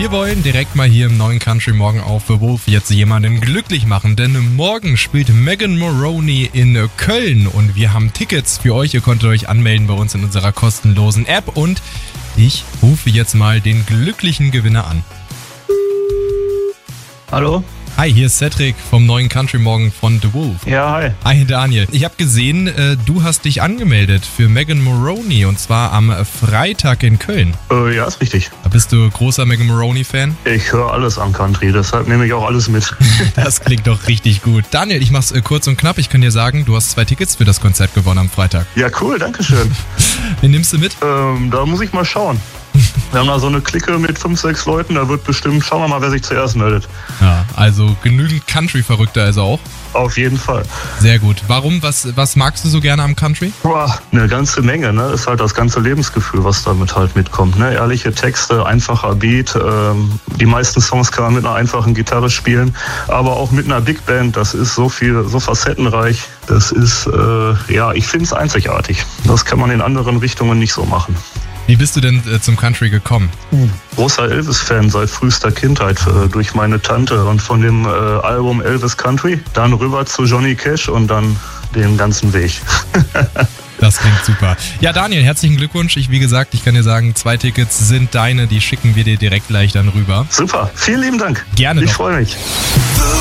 Wir wollen direkt mal hier im neuen Country Morgen auf The Wolf jetzt jemanden glücklich machen, denn morgen spielt Megan Moroney in Köln und wir haben Tickets für euch. Ihr konntet euch anmelden bei uns in unserer kostenlosen App und ich rufe jetzt mal den glücklichen Gewinner an. Hallo? Hi, hier ist Cedric vom neuen Country Morgen von The Wolf. Ja, hi. Hi Daniel. Ich habe gesehen, du hast dich angemeldet für Megan Moroney und zwar am Freitag in Köln. Ja, ist richtig. Bist du großer Megan Moroney-Fan? Ich höre alles am Country, deshalb nehme ich auch alles mit. Das klingt doch richtig gut. Daniel, ich mach's kurz und knapp. Ich kann dir sagen, du hast 2 Tickets für das Konzert gewonnen am Freitag. Ja, cool, danke schön. Wen nimmst du mit? Da muss ich mal schauen. Wir haben da so eine Clique mit 5, 6 Leuten, da wird bestimmt, schauen wir mal, wer sich zuerst meldet. Ja, also genügend Country-Verrückter also auch. Auf jeden Fall. Sehr gut. Warum? Was magst du so gerne am Country? Boah, eine ganze Menge, ne? Ist halt das ganze Lebensgefühl, was damit halt mitkommt, ne? Ehrliche Texte, einfacher Beat. Die meisten Songs kann man mit einer einfachen Gitarre spielen, aber auch mit einer Big Band. Das ist so viel, so facettenreich. Das ist, ich finde es einzigartig. Das kann man in anderen Richtungen nicht so machen. Wie bist du denn zum Country gekommen? Großer Elvis-Fan seit frühester Kindheit durch meine Tante und von dem Album Elvis Country, dann rüber zu Johnny Cash und dann den ganzen Weg. Das klingt super. Ja, Daniel, herzlichen Glückwunsch. Wie gesagt, ich kann dir sagen, 2 Tickets sind deine, die schicken wir dir direkt gleich dann rüber. Super, vielen lieben Dank. Gerne Ich doch. freue mich.